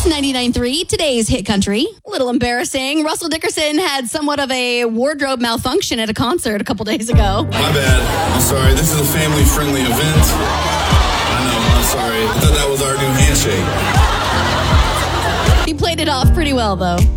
99.3, today's hit country. A little embarrassing. Russell Dickerson had somewhat of a wardrobe malfunction at a concert a couple days ago. My bad. I'm sorry. This is a family-friendly event. I know. I'm sorry. I thought that was our new handshake. He played it off pretty well, though.